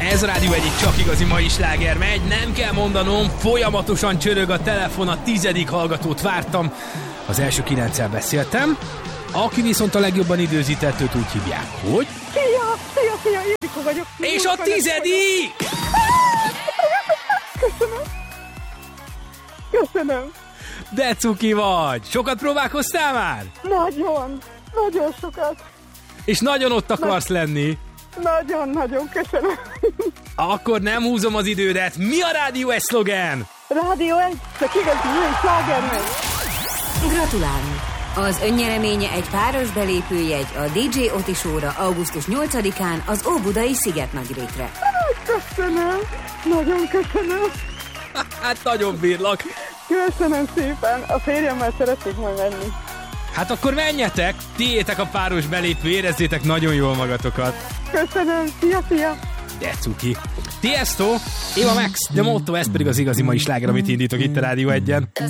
Ez a Rádió egyik csak igazi mai sláger megy, nem kell mondanom, folyamatosan csörög a telefon, a 10. hallgatót vártam, az első 9-el beszéltem, aki viszont a legjobban időzített, őt úgy hívják, hogy... Szia, Ildikó vagyok. És a 10. Köszönöm. De cuki vagy! Sokat próbálkoztál már? Nagyon sokat. És nagyon ott akarsz lenni? Nagyon, köszönöm. Akkor nem húzom az idődet. Mi a Rádió egy szlogán? Rádió egy, csak igazi mai sláger megy. Gratulálunk! Az önnyereménye egy páros belépőjegy a DJ Oti Show-ra augusztus 8-án az Óbudai Szigetnagyrétre. Köszönöm. Nagyon köszönöm. Hát nagyon bírlak. Köszönöm szépen. A férjemmel szeretnék majd menni. Hát akkor menjetek, tiétek a páros belépő, érezzétek nagyon jól magatokat. Köszönöm. Szia. De cuki. Tiesto, Eva Max, de Motto, ez pedig az igazi mai sláger, amit indítok itt a Rádió 1-en.